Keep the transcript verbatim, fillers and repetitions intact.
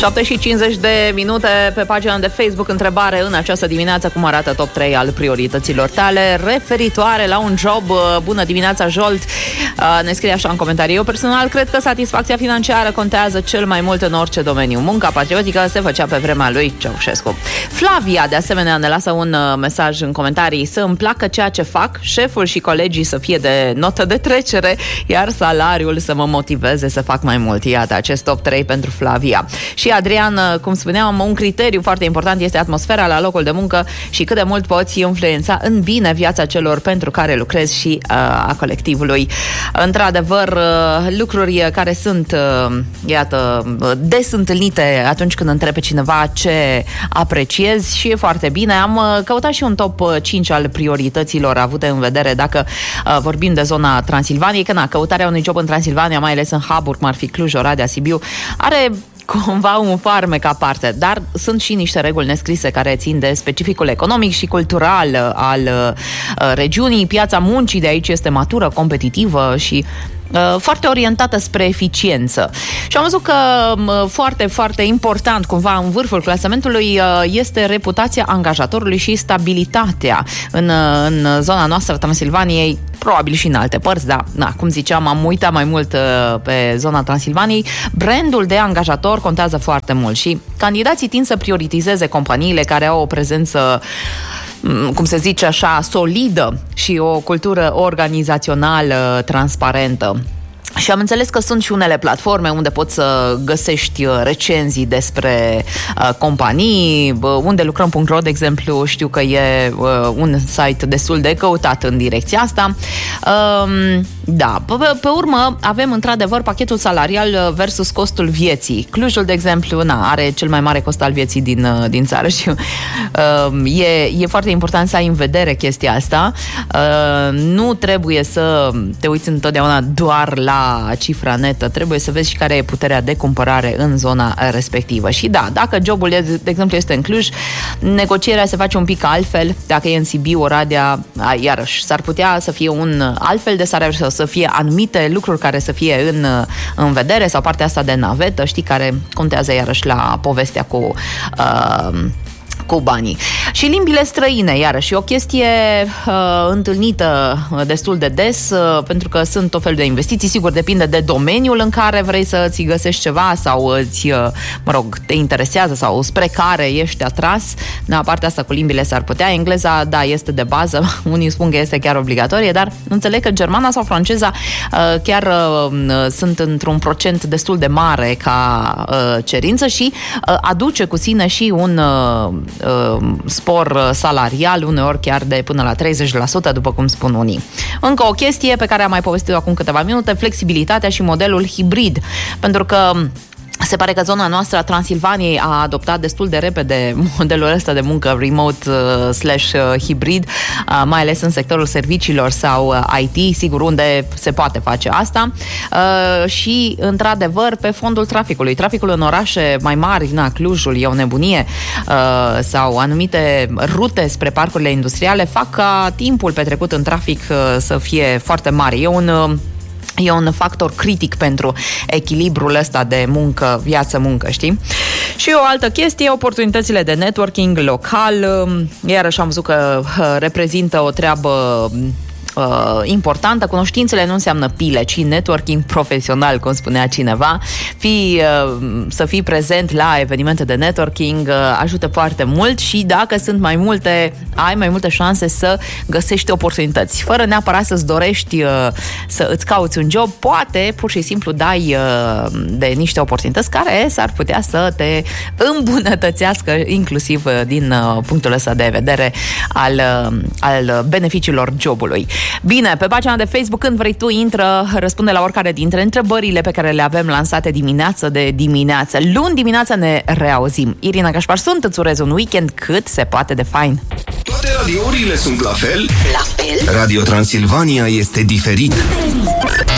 șapte și cincizeci de minute pe pagina de Facebook. Întrebare în această dimineață: cum arată top trei al priorităților tale referitoare la un job? Bună dimineața, Jolt! Ne scrie așa în comentarii: eu personal cred că satisfacția financiară contează cel mai mult în orice domeniu. Munca patriotică se făcea pe vremea lui Ceaușescu. Flavia, de asemenea, ne lasă un mesaj în comentarii: să îmi placă ceea ce fac, șeful și colegii să fie de notă de trecere, iar salariul să mă motiveze să fac mai mult. Iată, acest top trei pentru Flavia. Și Adrian, cum spuneam, un criteriu foarte important este atmosfera la locul de muncă și cât de mult poți influența în bine viața celor pentru care lucrezi și uh, a colectivului. Într-adevăr, uh, lucruri care sunt, uh, iată, des întâlnite atunci când întrebi pe cineva ce apreciezi și e foarte bine. Am uh, căutat și un top cinci al priorităților avute în vedere dacă uh, vorbim de zona Transilvaniei, că na, căutarea unui job în Transilvania, mai ales în hub-uri cum ar fi Cluj, Oradea, Sibiu, are cumva un farmec aparte, dar sunt și niște reguli nescrise care țin de specificul economic și cultural al uh, regiunii. Piața muncii de aici este matură, competitivă și uh, foarte orientată spre eficiență. Și am văzut că uh, foarte, foarte important, cumva în vârful clasamentului, uh, este reputația angajatorului și stabilitatea în, uh, în zona noastră Transilvaniei, probabil și în alte părți, dar, na, cum ziceam, am uitat mai mult uh, pe zona Transilvaniei. Brandul de angajator contează foarte mult și candidații tind să prioritizeze companiile care au o prezență, cum se zice așa, solidă și o cultură organizațională transparentă. Și am înțeles că sunt și unele platforme unde poți să găsești recenzii despre uh, companii. Unde lucrăm punct ro, de exemplu, știu că e uh, un site destul de căutat în direcția asta. Uh, da, pe, pe urmă avem într-adevăr pachetul salarial versus costul vieții. Clujul, de exemplu, na, are cel mai mare cost al vieții din, uh, din țară și uh, e, e foarte important să ai în vedere chestia asta. Uh, nu trebuie să te uiți întotdeauna doar la cifra netă, trebuie să vezi și care e puterea de cumpărare în zona respectivă. Și da, dacă jobul, de exemplu, este în Cluj, negocierea se face un pic altfel. Dacă e în Sibiu, Oradea, iarăși, s-ar putea să fie un altfel de salariu sau să fie anumite lucruri care să fie în, în vedere, sau partea asta de navetă, știi, care contează iarăși la povestea cu uh, cu banii. Și limbile străine, iarăși, o chestie uh, întâlnită destul de des, uh, pentru că sunt tot fel de investiții, sigur, depinde de domeniul în care vrei să ți găsești ceva sau îți, uh, mă rog, te interesează sau spre care ești atras. Da, partea asta cu limbile s-ar putea. Engleza, da, este de bază, unii spun că este chiar obligatorie, dar înțeleg că germana sau franceza uh, chiar uh, sunt într-un procent destul de mare ca uh, cerință și uh, aduce cu sine și un uh, spor salarial, uneori chiar de până la treizeci la sută, după cum spun unii. Încă o chestie pe care am mai povestit-o acum câteva minute: flexibilitatea și modelul hibrid, pentru că se pare că zona noastră a Transilvaniei a adoptat destul de repede modelul ăsta de muncă remote uh, slash uh, hibrid, uh, mai ales în sectorul serviciilor sau uh, I T, sigur, unde se poate face asta. Uh, și, într-adevăr, pe fondul traficului. Traficul în orașe mai mari, na, Clujul e o nebunie, uh, sau anumite rute spre parcurile industriale fac ca timpul petrecut în trafic uh, să fie foarte mare. E un... Uh, E un factor critic pentru echilibrul ăsta de muncă, viață-muncă, știi? Și o altă chestie, oportunitățile de networking local, iarăși am văzut că reprezintă o treabă Uh, importantă. Cunoștințele nu înseamnă pile, ci networking profesional, cum spunea cineva. Fii, uh, să fii prezent la evenimente de networking uh, ajută foarte mult și dacă sunt mai multe, ai mai multe șanse să găsești oportunități. Fără neapărat să-ți dorești uh, să îți cauți un job, poate pur și simplu dai uh, de niște oportunități care s-ar putea să te îmbunătățească, inclusiv uh, din uh, punctul ăsta de vedere al, uh, al beneficiilor jobului. Bine, pe pagina de Facebook, când vrei tu, intră, răspunde la oricare dintre întrebările pe care le avem lansate dimineață de dimineață. Luni dimineața ne reauzim. Irina Cașpar sunt, îți urez un weekend cât se poate de fain. Toate radiourile sunt la fel? La fel? Radio Transilvania este diferit.